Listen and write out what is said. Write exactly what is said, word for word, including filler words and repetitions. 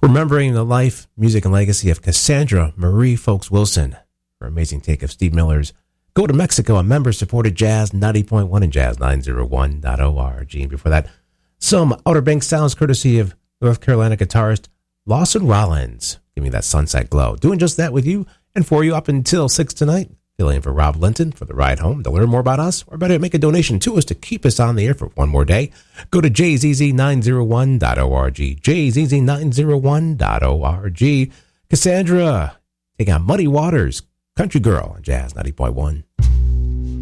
remembering the life, music, and legacy of Cassandra Marie Folks Wilson. Her amazing take of Steve Miller's Go to Mexico, a member-supported Jazz ninety point one and Jazz nine oh one dot org. And before that, some Outer Banks sounds courtesy of North Carolina guitarist Lawson Rollins. Give me that sunset glow. Doing just that with you and for you up until six tonight. Filling in for Rob Linton for the ride home. To learn more about us, or better, make a donation to us to keep us on the air for one more day, go to J Z Z nine oh one dot org. J Z Z nine oh one dot org. Cassandra, taking on Muddy Waters, Country Girl on Jazz ninety point one.